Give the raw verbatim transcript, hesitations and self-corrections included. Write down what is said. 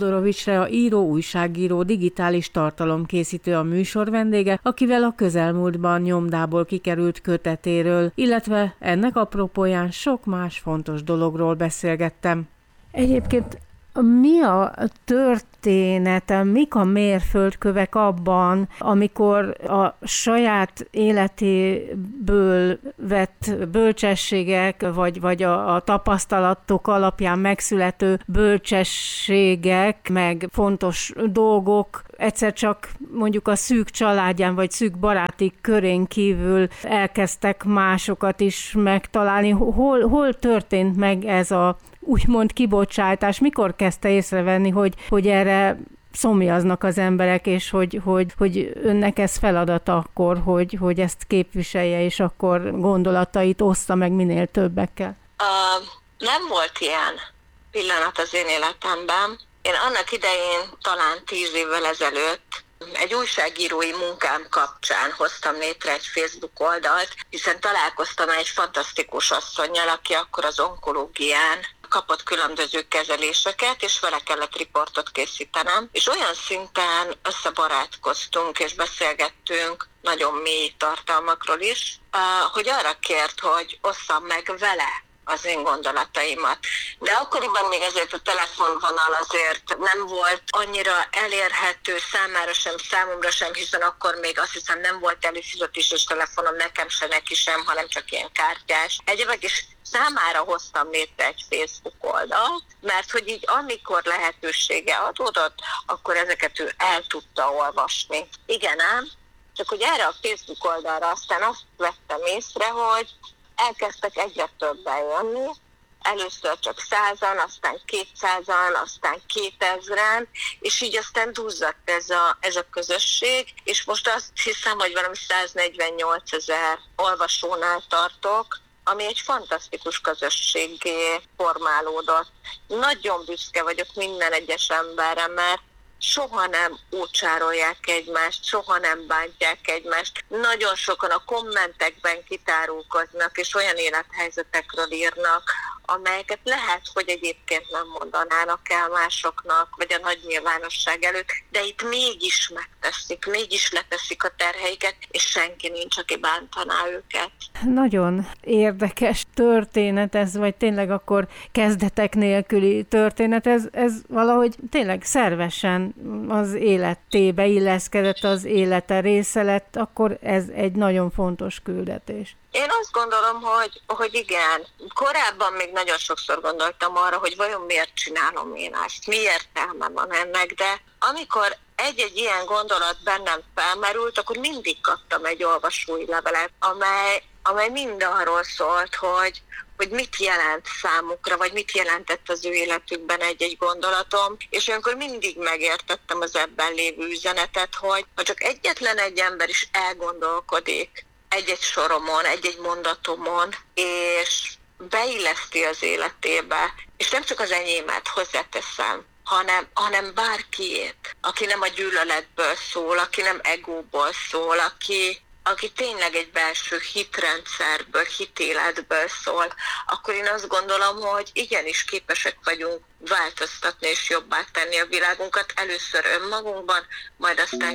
Todorovics Rea író, újságíró, digitális tartalomkészítő a műsor vendége, akivel a közelmúltban nyomdából kikerült kötetéről, illetve ennek apropóján sok más fontos dologról beszélgettem. Egyébként mi a története, mik a mérföldkövek abban, amikor a saját életéből vett bölcsességek, vagy, vagy a, a tapasztalatok alapján megszülető bölcsességek, meg fontos dolgok egyszer csak mondjuk a szűk családján, vagy szűk baráti körén kívül elkezdtek másokat is megtalálni. Hol, hol történt meg ez a úgymond kibocsátás? Mikor kezdte észrevenni, hogy, hogy erre szomjaznak az emberek, és hogy, hogy, hogy önnek ez feladata akkor, hogy, hogy ezt képviselje, és akkor gondolatait ossza meg minél többekkel? Uh, nem volt ilyen pillanat az én életemben. Én annak idején, talán tíz évvel ezelőtt egy újságírói munkám kapcsán hoztam létre egy Facebook oldalt, hiszen találkoztam egy fantasztikus asszonnyal, aki akkor az onkológián kapott különböző kezeléseket, és vele kellett riportot készítenem, és olyan szinten összebarátkoztunk és beszélgettünk nagyon mély tartalmakról is, hogy arra kért, hogy osszam meg vele az én gondolataimat. De akkoriban még ezért a telefonvonal azért nem volt annyira elérhető számára sem, számomra sem, hiszen akkor még azt hiszem nem volt előfizetéses telefonom, nekem se, neki sem, hanem csak ilyen kártyás. Egyébként is számára hoztam létre egy Facebook oldalt, mert hogy így amikor lehetősége adódott, akkor ezeket ő el tudta olvasni. Igen ám, csak hogy erre a Facebook oldalra aztán azt vettem észre, hogy elkezdtek egyre többen jönni, először csak százan, aztán kétszázan, aztán kétezren, és így aztán duzzadt ez a, ez a közösség, és most azt hiszem, hogy valami száznegyvennyolcezer olvasónál tartok, ami egy fantasztikus közösségé formálódott. Nagyon büszke vagyok minden egyes emberre, mert soha nem ócsárolják egymást, soha nem bántják egymást. Nagyon sokan a kommentekben kitárulkoznak, és olyan élethelyzetekről írnak, amelyeket lehet, hogy egyébként nem mondanának el másoknak, vagy a nagy nyilvánosság előtt, de itt mégis megteszik, mégis leteszik a terheiket, és senki nincs, aki bántaná őket. Nagyon érdekes történet ez, vagy tényleg akkor kezdetek nélküli történet, ez, ez valahogy tényleg szervesen az életébe illeszkedett, az élete része lett, akkor ez egy nagyon fontos küldetés. Én azt gondolom, hogy, hogy igen. Korábban még nagyon sokszor gondoltam arra, hogy vajon miért csinálom én ezt, mi értelme van ennek, de amikor egy-egy ilyen gondolat bennem felmerült, akkor mindig kaptam egy olvasói levelet, amely, amely mind arról szólt, hogy, hogy mit jelent számukra, vagy mit jelentett az ő életükben egy-egy gondolatom, és olyankor mindig megértettem az ebben lévő üzenetet, hogy ha csak egyetlen egy ember is elgondolkodik egy-egy soromon, egy-egy mondatomon, és beilleszti az életébe, és nem csak az enyémet hozzáteszem, hanem, hanem bárkiét, aki nem a gyűlöletből szól, aki nem egóból szól, aki, aki tényleg egy belső hitrendszerből, hitéletből szól, akkor én azt gondolom, hogy igenis képesek vagyunk változtatni és jobbá tenni a világunkat, először önmagunkban, majd aztán